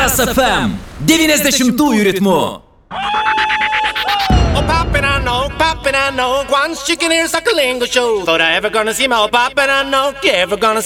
Meras FM 90-ųjų ritmu. Oh, poppin', I know. Once you can hear Suckalingo show. Thought I ever gonna see my oh, poppin', I know. You ever gonna see